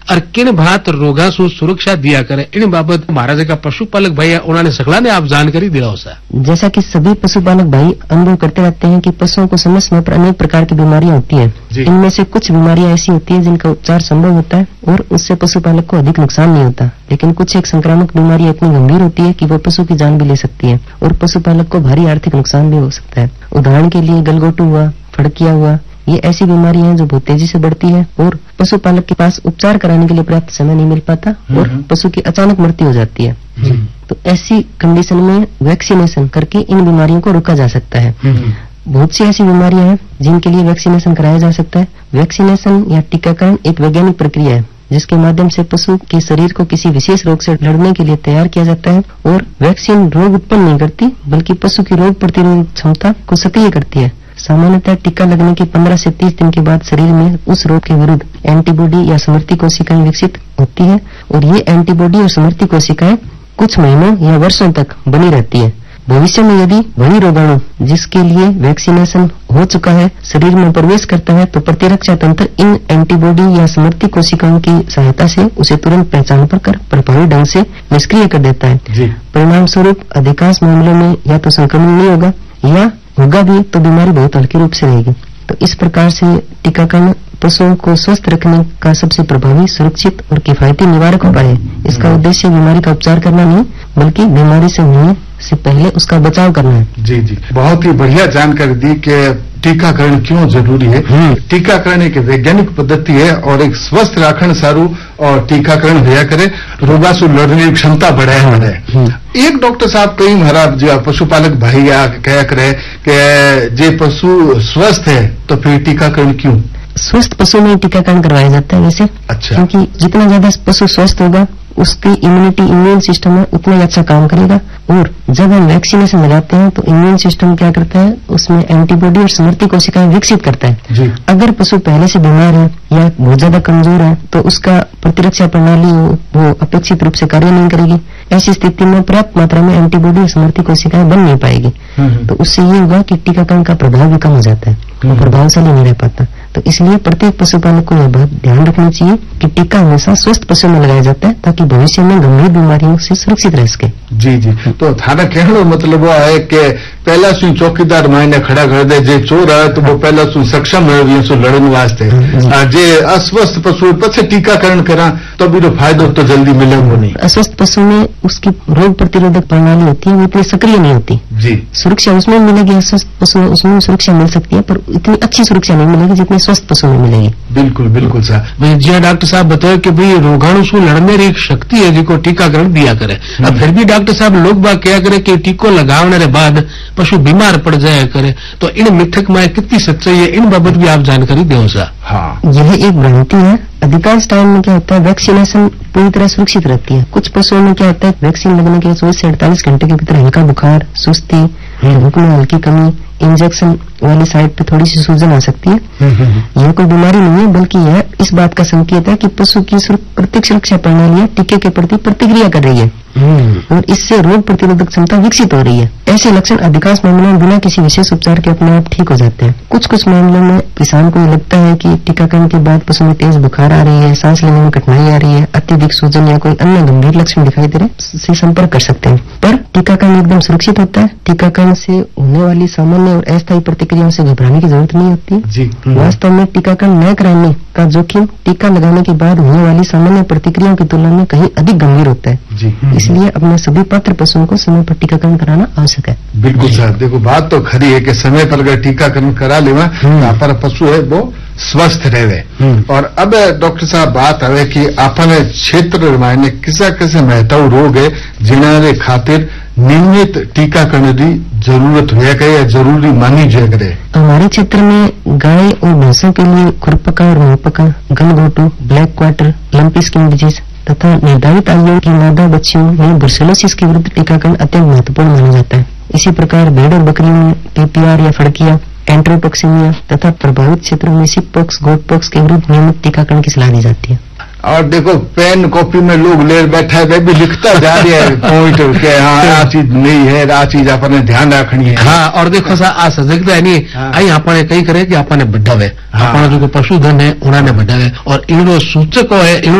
और किन भात रोगा सु सुरक्षा दिया करे इन बाबत महाराज का पशुपालक भाई उन्होंने सगला ने आप जानकारी दिलाओ सा। जैसा कि सभी पशुपालक भाई अनुभव करते रहते हैं कि पशुओं को समय समय पर अनेक प्रकार की बीमारियां होती है। इनमें से कुछ बीमारियां ऐसी होती है जिनका उपचार संभव होता है और उससे पशुपालक को अधिक नुकसान नहीं होता, लेकिन कुछ एक संक्रामक बीमारियां इतनी गंभीर होती है कि वो पशु की जान भी ले सकती है और पशुपालक को भारी आर्थिक नुकसान भी हो सकता है। उदाहरण के लिए गलघोटू हुआ, फड़किया हुआ, ये ऐसी बीमारी है जो बहुत तेजी से बढ़ती है और पशुपालक के पास उपचार कराने के लिए पर्याप्त समय नहीं मिल पाता और पशु की अचानक मृत्यु हो जाती है। तो ऐसी कंडीशन में वैक्सीनेशन करके इन बीमारियों को रोका जा सकता है। बहुत सी ऐसी बीमारियां हैं जिनके लिए वैक्सीनेशन कराया जा सकता है। वैक्सीनेशन या टीकाकरण एक वैज्ञानिक प्रक्रिया है जिसके माध्यम से पशु के शरीर को किसी विशेष रोग से लड़ने के लिए तैयार किया जाता है और वैक्सीन रोग उत्पन्न नहीं करती बल्कि पशु की रोग प्रतिरोधक क्षमता को सक्रिय करती है। सामान्यतः टीका लगने के 15 से 30 दिन के बाद शरीर में उस रोग के विरुद्ध एंटीबॉडी या समर्थी कोशिकाएं विकसित होती है और ये एंटीबॉडी और समर्थी कोशिकाएं कुछ महीनों या वर्षों तक बनी रहती है। भविष्य में यदि वही रोगाणु जिसके लिए वैक्सीनेशन हो चुका है शरीर में प्रवेश करता है तो प्रतिरक्षा तंत्र इन एंटीबॉडी या समर्थी कोशिकाओं की सहायता से उसे तुरंत पहचान कर प्रभावी ढंग से निष्क्रिय कर देता है। परिणाम स्वरूप अधिकांश मामलों में या तो संक्रमण नहीं होगा या होगा भी तो बीमारी बहुत हल्के रूप से रहेगी। तो इस प्रकार से टीकाकरण पशुओं को स्वस्थ रखने का सबसे प्रभावी, सुरक्षित और किफायती निवारक उपाय है। इसका उद्देश्य बीमारी का उपचार करना नहीं बल्कि बीमारी से होने से पहले उसका बचाव करना है। जी जी, बहुत ही बढ़िया जानकारी दी कि टीकाकरण क्यों जरूरी है। टीकाकरण एक वैज्ञानिक पद्धति है और एक स्वस्थ राखण सारू और टीकाकरण भैया करे रोगा से लड़ने की क्षमता बढ़ाए। एक डॉक्टर साहब कई महाराज जो पशुपालक भाई कह करे कि जे पशु स्वस्थ है तो फिर टीकाकरण क्यों? स्वस्थ पशु में टीकाकरण करवाया जाता है वैसे। अच्छा। क्योंकि जितना ज्यादा पशु स्वस्थ होगा उसकी इम्यून सिस्टम है उतना ही अच्छा काम करेगा और जब हम वैक्सीनेशन लगाते हैं तो इम्यून सिस्टम क्या करता है उसमें एंटीबॉडी और समर्थी कोशिकाएं विकसित करता है। अगर पशु पहले से बीमार है या बहुत ज्यादा कमजोर है तो उसका प्रतिरक्षा प्रणाली वो अपेक्षित रूप से कार्य नहीं करेगी। ऐसी स्थिति में पर्याप्त मात्रा में एंटीबॉडी और समर्थी कोशिकाएं बन नहीं पाएगी। तो उससे ये होगा कि टीकाकरण का प्रभाव भी कम हो जाता है, वो प्रभावशाली नहीं रह पाता। तो इसलिए प्रत्येक पशुपालक को यह बात ध्यान रखनी चाहिए कि टीका हमेशा स्वस्थ पशु में लगाया जाता है ताकि भविष्य में गंभीर बीमारियों से सुरक्षित रह सके। जी जी, तो थाना कहने मतलब वो है कि पहला सुन चौकीदार मायने खड़ा कर दे, जे चोर है तो वो पहला सुन सक्षम है सो लड़ने वास्ते, जे अस्वस्थ पशु पछे टीकाकरण करा तो भी तो फायदो तो जल्दी मिलेगा नहीं। अस्वस्थ पशु में उसकी रोग प्रतिरोधक प्रणाली होती है वो इतनी सक्रिय नहीं होती। जी, सुरक्षा उसमें मिलेगी, अस्वस्थ पशु उसमें सुरक्षा मिल सकती है पर इतनी अच्छी सुरक्षा नहीं मिलेगी जितनी स्वस्थ पशु में मिलेगी। बिल्कुल बिल्कुल साहब। जी डॉक्टर साहब बताओ कि भाई रोगाणु से लड़ने की एक शक्ति है जिसको टीकाकरण दिया करे। अब फिर भी डॉक्टर साहब लोग बात क्या करे कि टीको लगाने के बाद पशु बीमार पड़ जाया करे, तो इन मिथक में कितनी सच्चाई है इन बाबत भी आप जानकारी दो सा। हाँ, यह एक भ्रांति है। अधिकांश टाइम में क्या होता है वैक्सीनेशन पूरी तरह सुरक्षित रहती है। कुछ पशुओं में क्या होता है वैक्सीन लगने के 24 से 48 घंटे के भीतर हल्का बुखार, सुस्ती, भूख में हल्की कमी, इंजेक्शन वाली साइड पे थोड़ी सी सूजन आ सकती है। यह कोई बीमारी नहीं है बल्कि यह इस बात का संकेत है कि पशु की प्रत्येक सुरक्षा प्रणाली टीके के प्रति प्रतिक्रिया कर रही है और इससे रोग प्रतिरोधक क्षमता विकसित हो रही है। ऐसे लक्षण अधिकांश मामलों में बिना किसी विशेष उपचार के अपने आप ठीक हो जाते हैं। कुछ मामलों में किसान को लगता है कि टीकाकरण के बाद पशु में तेज बुखार आ रही है, सांस लेने में कठिनाई आ रही है, अत्यधिक सूजन या कोई अन्य गंभीर लक्षण दिखाई दे रहे से संपर्क कर सकते हैं। पर टीकाकरण एकदम सुरक्षित होता है। टीकाकरण से होने वाली सामान्य और अस्थायी प्रतिक्रियाओं से घबराने की जरूरत नहीं होती। वास्तव में टीकाकरण न कराने का जोखिम टीका लगाने के बाद होने वाली सामान्य प्रतिक्रियाओं की तुलना में कहीं अधिक गंभीर होता है। इसलिए अपने सभी पात्र पशुओं को समय पर टीकाकरण कराना आवश्यक है। बिल्कुल सर, देखो बात तो खरी है कि समय पर अगर टीकाकरण करा लेवा तो पशु है वो स्वस्थ रहे। और अब डॉक्टर साहब बात आवे कि अपने क्षेत्र में किसा महत्व रोग है जिन्हें खातिर नियमित टीकाकरण की जरूरत है या जरूरी मानी जाए करे। हमारे क्षेत्र में गाय और भैंसों के लिए खुरपका और मुहपका, गलघोटू, black quarter, lumpy skin disease तथा निर्धारित आयु की मादा बच्चियों में ब्रुसेलोसिस के विरुद्ध टीकाकरण अत्यंत महत्वपूर्ण माना जाता है। इसी प्रकार भेड़ और बकरियों में पीपीआर या फड़किया, एंट्रोटॉक्सिमिया तथा प्रभावित क्षेत्रों में सिक पॉक्स, गोट पॉक्स के विरुद्ध नियमित टीकाकरण की सलाह दी जाती है। और देखो पेन कॉपी में लोग ले बैठा है, वे भी लिखता जा रहे हैं पॉइंट के हाँ आ चीज नहीं है, आ चीज अपने ध्यान रखनी है। हाँ, और देखो सा आ सजगता है नहीं आई अपने कई करे कि अपने बढ़ावे, अपना जो पशुधन है उन्होंने बढ़ावे और इन सूचक है